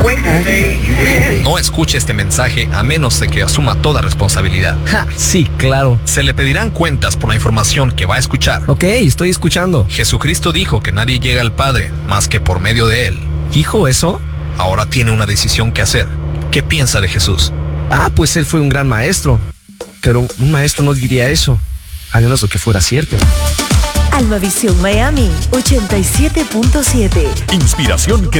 No escuche este mensaje a menos de que asuma toda responsabilidad. Ja, sí, claro. Se le pedirán cuentas por la información que va a escuchar. Ok, estoy escuchando. Jesucristo dijo que nadie llega al Padre más que por medio de Él. ¿Dijo eso? Ahora tiene una decisión que hacer. ¿Qué piensa de Jesús? Pues él fue un gran maestro. Pero un maestro no diría eso, a menos de que fuera cierto. Almavisión Miami 87.7. Inspiración que